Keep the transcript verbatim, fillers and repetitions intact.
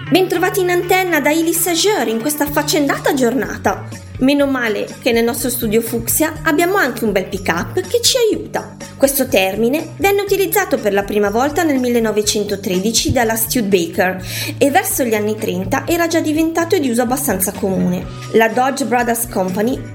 Bentrovati in antenna da Elie Sageur in questa affaccendata giornata. Meno male che nel nostro studio Fucsia abbiamo anche un bel pick-up che ci aiuta. Questo termine venne utilizzato per la prima volta nel millenovecentotredici dalla Studebaker e verso gli anni trenta era già diventato di uso abbastanza comune. La Dodge Brothers Company